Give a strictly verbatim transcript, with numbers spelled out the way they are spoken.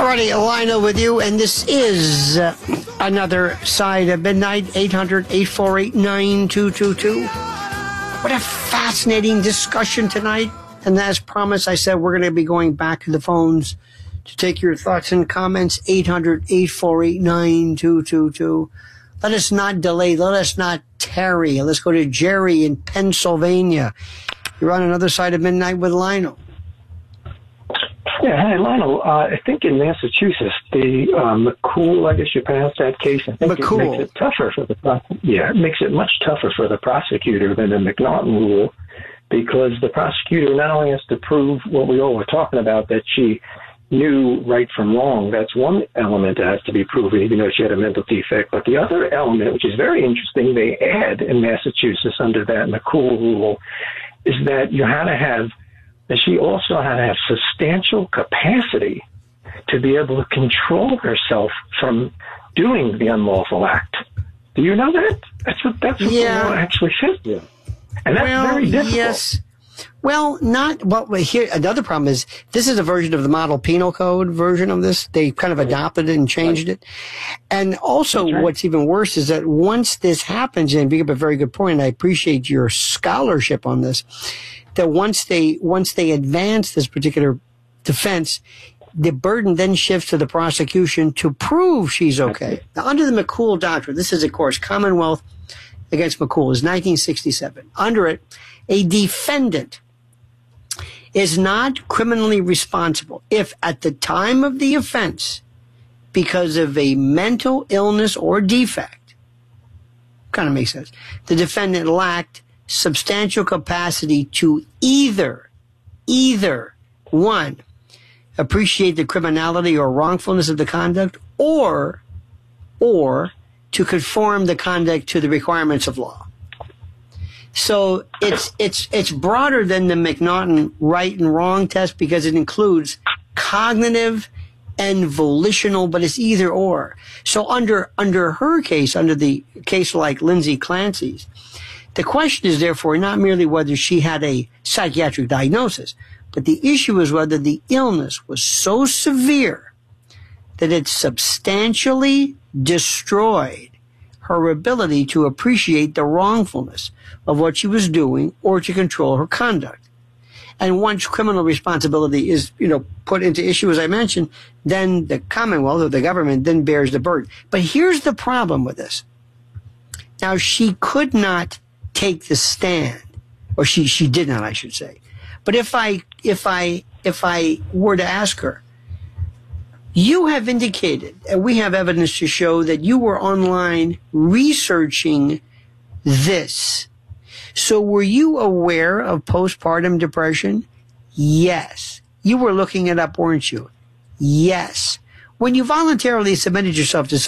righty, Lionel with you, and this is uh, another Side of Midnight, eight hundred, eight four eight, nine two two two. What a fascinating discussion tonight. And as promised, I said we're going to be going back to the phones to take your thoughts and comments, eight hundred, eight four eight, nine two two two. Let us not delay. Let us not tarry. Let's go to Jerry in Pennsylvania. You're on another Side of Midnight with Lionel. Yeah, hi, Lionel. Uh, I think in Massachusetts, the uh, McCool, I guess you pronounced that case, I think McCool. it makes it tougher for the prosecutor. Yeah, it makes it much tougher for the prosecutor than the McNaughton rule, because the prosecutor not only has to prove what we all were talking about, that she knew right from wrong. That's one element that has to be proven, even though she had a mental defect. But the other element, which is very interesting, they add in Massachusetts under that McCool rule, is that you had to have that she also had to have substantial capacity to be able to control herself from doing the unlawful act. Do you know that? That's what that's what Yeah. the law actually says there. And that's well, very difficult. Yes. Well, not well. Here, another problem is this is a version of the Model Penal Code version of this. They kind of adopted it and changed it. And also, Right. what's even worse is that once this happens, and you bring up a very good point, and I appreciate your scholarship on this, that once they once they advance this particular defense, the burden then shifts to the prosecution to prove she's okay. Now, under the McCool Doctrine, this is, of course, Commonwealth against McCool, is nineteen sixty-seven. Under it, a defendant is not criminally responsible if at the time of the offense, because of a mental illness or defect, kind of makes sense, the defendant lacked substantial capacity to either, either, one, appreciate the criminality or wrongfulness of the conduct, or, or to conform the conduct to the requirements of law. So it's it's it's broader than the McNaughton right and wrong test because it includes cognitive and volitional, but it's either or. So under under her case, under the case like Lindsay Clancy's, the question is therefore not merely whether she had a psychiatric diagnosis, but the issue is whether the illness was so severe that it substantially destroyed her ability to appreciate the wrongfulness of what she was doing or to control her conduct. And once criminal responsibility is, you know, put into issue, as I mentioned, then the Commonwealth or the government then bears the burden. But here's the problem with this. Now, she could not take the stand, or she, she did not, I should say. But if I, if I, if I were to ask her, you have indicated, and we have evidence to show that you were online researching this. So were you aware of postpartum depression? Yes. You were looking it up, weren't you? Yes. When you voluntarily submitted yourself to